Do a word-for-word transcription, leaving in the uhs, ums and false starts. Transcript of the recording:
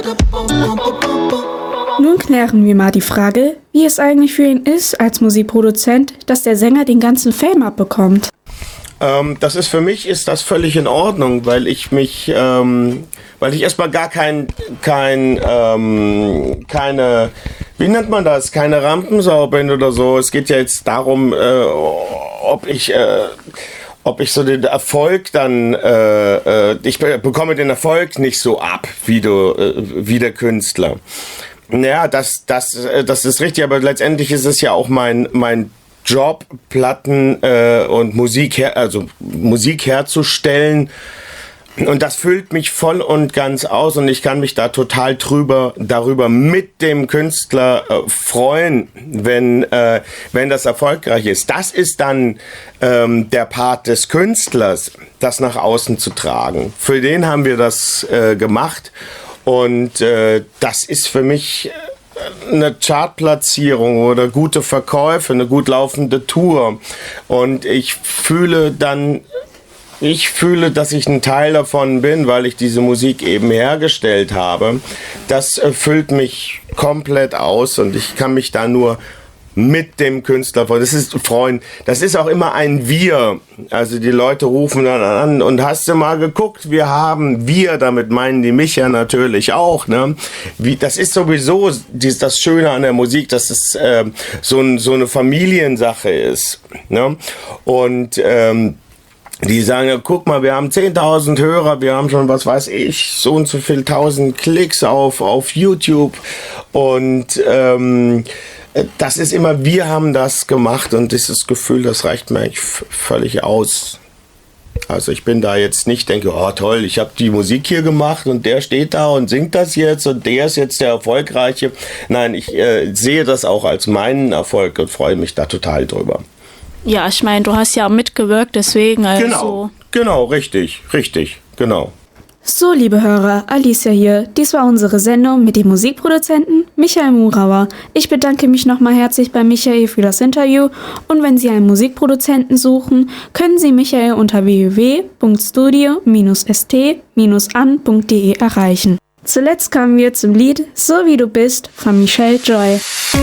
Nun klären wir mal die Frage, wie es eigentlich für ihn ist als Musikproduzent, dass der Sänger den ganzen Fame abbekommt. Ähm, das ist für mich ist das völlig in Ordnung, weil ich mich, ähm, weil ich erstmal gar kein, kein, ähm, keine, wie nennt man das, keine Rampensau bin oder so. Es geht ja jetzt darum, äh, ob ich, äh, ob ich so den Erfolg dann, äh, äh, ich be- bekomme den Erfolg nicht so ab wie du, äh, wie der Künstler. Ja, das, das, äh, das ist richtig, aber letztendlich ist es ja auch mein, mein Job, Platten äh, und Musik her, also Musik herzustellen. Und das füllt mich voll und ganz aus und ich kann mich da total drüber, darüber mit dem Künstler äh, freuen, wenn, äh, wenn das erfolgreich ist. Das ist dann ähm, der Part des Künstlers, das nach außen zu tragen. Für den haben wir das äh, gemacht und äh, das ist für mich eine Chartplatzierung oder gute Verkäufe, eine gut laufende Tour. Und ich fühle dann, ich fühle, dass ich ein Teil davon bin, weil ich diese Musik eben hergestellt habe. Das füllt mich komplett aus und ich kann mich da nur mit dem Künstler freuen. Das ist Freund. Das ist auch immer ein Wir. Also die Leute rufen dann an und hast du mal geguckt? Wir haben wir, damit meinen die mich ja natürlich auch. Ne? Wie, das ist sowieso die, das Schöne an der Musik, dass es äh, so, ein, so eine Familiensache ist. Ne? Und ähm, die sagen, ja, guck mal, wir haben zehntausend Hörer, wir haben schon, was weiß ich, so und so viel tausend Klicks auf, auf YouTube und ähm, das ist immer, wir haben das gemacht und dieses Gefühl, das reicht mir eigentlich f- völlig aus. Also ich bin da jetzt nicht, denke, oh toll, ich habe die Musik hier gemacht und der steht da und singt das jetzt und der ist jetzt der Erfolgreiche. Nein, ich äh, sehe das auch als meinen Erfolg und freue mich da total drüber. Ja, ich meine, du hast ja mitgewirkt, deswegen also. Genau, genau, richtig, richtig, genau. So, liebe Hörer, Alicia hier. Dies war unsere Sendung mit dem Musikproduzenten Michael Murauer. Ich bedanke mich nochmal herzlich bei Michael für das Interview und wenn Sie einen Musikproduzenten suchen, können Sie Michael unter w w w punkt studio s t an punkt d e erreichen. Zuletzt kamen wir zum Lied So wie du bist von Michelle Joy.